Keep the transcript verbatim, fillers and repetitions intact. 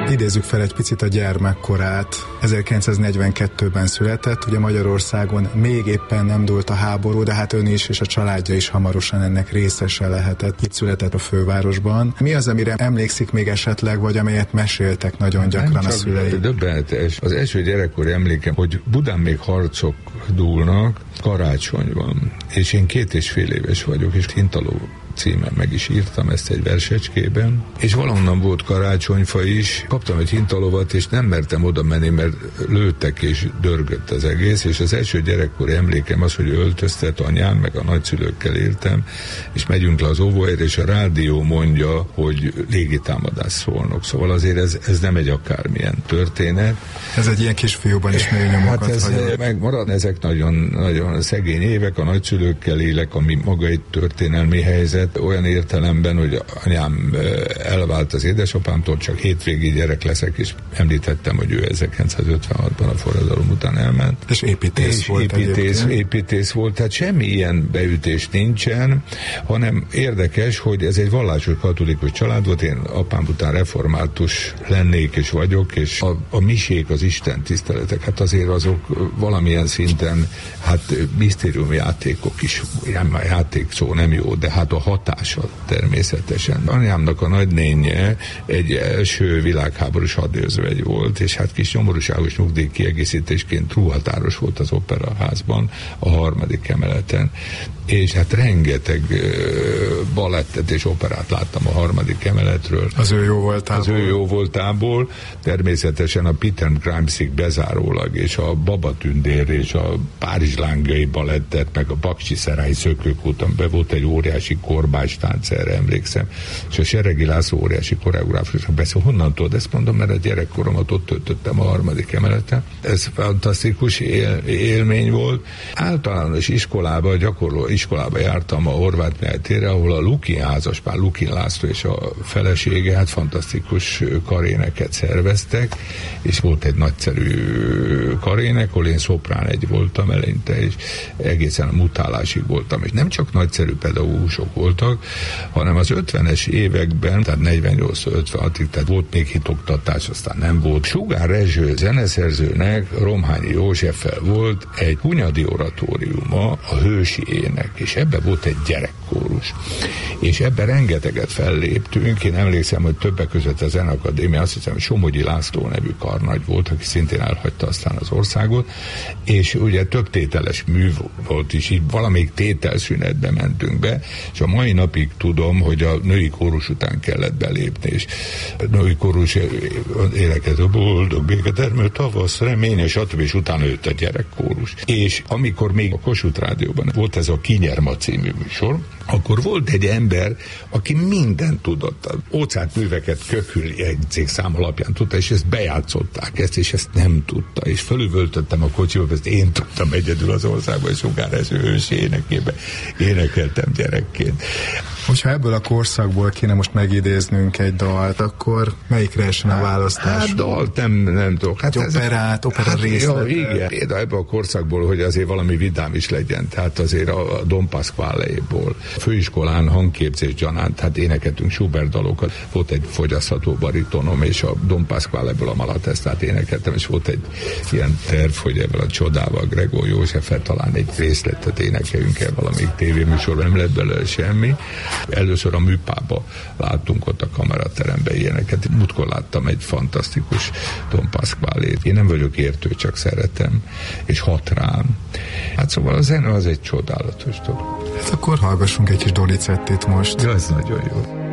Idézzük fel egy picit a gyermekkorát. ezerkilencszáznegyvenkettőben született, ugye Magyarországon még éppen nem dúlt a háború, de hát ön is és a családja is hamarosan ennek részese lehetett. Itt született a fővárosban. Mi az, amire emlékszik még esetleg, vagy amelyet meséltek nagyon gyakran a szülei? Döbbenetes. Az első gyerekkori emlékem, hogy Budán még harcok dúlnak, karácsony van, és én két és fél éves vagyok, és Hintaló címen meg is írtam ezt egy versecskében, és valahonnan volt karácsonyfa is, kaptam egy hintalovat, és nem mertem oda menni, mert lőttek és dörgött az egész, és az első gyerekkori emlékem az, hogy öltöztet anyám, meg a nagyszülőkkel éltem, és megyünk le az óvóhelyre, és a rádió mondja, hogy légitámadás Szolnok. Szóval azért ez, ez nem egy akármilyen történet. Ez egy ilyen kisfiúban is mély nyomokat hát ez hagyott. Megmarad, ezek nagyon, nagyon szegény évek, a nagyszülőkkel élek, ami maga egy történelmi helyzet, olyan értelemben, hogy anyám elvált az édesapámtól, csak hétvégi gyerek leszek, és említettem, hogy ő ezerkilencszázötvenhatban a forradalom után elment. És építész és volt. Építész, építész volt, tehát semmi ilyen beütés nincsen, hanem érdekes, hogy ez egy vallásos katolikus család volt, én apám után református lennék és vagyok, és a, a misék, az Isten tiszteletek, hát azért azok valamilyen szinten, hát misztériumjátékok is, nem, a játék szó nem jó, de hát a hatása természetesen. Anyámnak a nagynénye egy első világháborús hadőrzvegy volt, és hát kis nyomorúságos nyugdíj kiegészítésként ruhatáros volt az operaházban, a harmadik emeleten, és hát rengeteg uh, balettet és operát láttam a harmadik emeletről. Az ő jó voltából. Az ő jó voltából. Természetesen a Peter Grimesig bezárólag, és a Babatündér, és a Párizs lángai balettet, meg a Paksi Szerály szökőkúton be volt egy óriási korbács tánc, erre emlékszem. És a Seregi László óriási koreográfusnak beszél. Honnan tudod ezt mondom, mert a gyerekkoromat ott töltöttem a harmadik emeleten. Ez fantasztikus él, élmény volt. Általános iskolába, gyakorló iskolába jártam a Horváth Mihály térre, ahol a Lukin házaspár, Lukin László és a felesége hát fantasztikus karéneket szerveztek, és volt egy nagyszerű karének, ahol én szoprán egy voltam eleinte, és egészen a mutálásig voltam, és nem csak nagyszerű pedagógusok voltak, hanem az ötvenes években, tehát negyvennyolc ötvenhatig, tehát volt még hitoktatás, aztán nem volt. Sugár Rezső zeneszerzőnek Romhányi Józseffel volt egy hunyadi oratóriuma, a Hősi ének, és ebben volt egy gyerekkórus. És ebben rengeteget felléptünk, én emlékszem, hogy többek között a Zenakadémia, azt hiszem, hogy Somogyi László nevű karnagy volt, aki szintén elhagyta aztán az országot, és ugye több tételes mű volt is, így valamelyik tételszünetbe mentünk be, és a mai napig tudom, hogy a női kórus után kellett belépni, és a női kórus énekező boldog béketermő tavasz, reménye, stb. És utána jött a gyerekkórus. És amikor még a Kossuth Rádióban volt ez a Kinyerma című műsor, akkor volt egy ember, aki mindent tudott. Az óceánt műveket Kökül jegyzék szám alapján tudta, és ezt bejátszották ezt, és ezt nem tudta. És fölüvöltöttem a kocsiba, ezt én tudtam egyedül az országban, és Sugár Rezső Hősi énekébe énekeltem gyerekként. Hogyha ebből a korszakból kéne most megidéznünk egy dalt, akkor melyikre essen a választás? Hát dalt nem, nem tudok. Hát egy operát, opera hát, részlet. Ja, igen. Például ebből a korszakból, hogy azért valami vidám is legyen. Tehát azért a Don Pasquale-ból. Főiskolán hangképzés gyanánt, hát énekeltünk Schubert dalokat. Volt egy fogyasztható baritonom, és a Don Pasquale-ből a Malatesztát énekeltem, és volt egy ilyen terv, hogy ebből a csodával Gregor Józseffel talán egy részletet énekeljünk el valamelyik tévéműsorban, nem lett belőle semmi. Először a Műpába láttunk ott a kamerateremben ilyeneket. Múltkor láttam egy fantasztikus Don Pasquale-t. Én nem vagyok értő, csak szeretem, és hat rám. Hát szóval a zene az egy csodálatos dolog. Hát akkor hallgassunk egy kis Donizettit most. Ja, ez nagyon jó.